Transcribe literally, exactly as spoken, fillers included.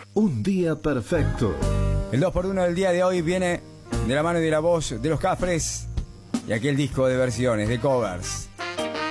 Un día perfecto. El dos por uno del día de hoy viene de la mano y de la voz de Los Cafres y aquel disco de versiones, de covers.